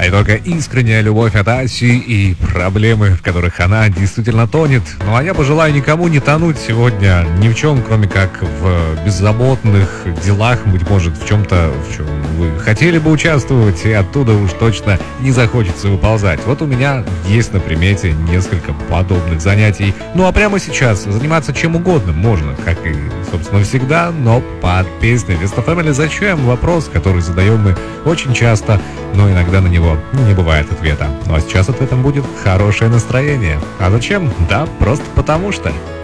и только искренняя любовь от Аси и проблемы, в которых она действительно тонет. Ну а я пожелаю никому не тонуть сегодня ни в чем, кроме как в беззаботных делах, быть может, в чем-то, в чем вы хотели бы участвовать, и оттуда уж точно не захочется выползать. Вот у меня есть на примете несколько подобных занятий. Ну а прямо сейчас заниматься чем угодно можно, как и, собственно, всегда, но под песню Веста Фэмили «Зачем?» Вопрос, который задаем мы очень часто, но иногда на него не бывает ответа. Ну а сейчас ответом будет хорошее настроение. А зачем? Да, просто потому что.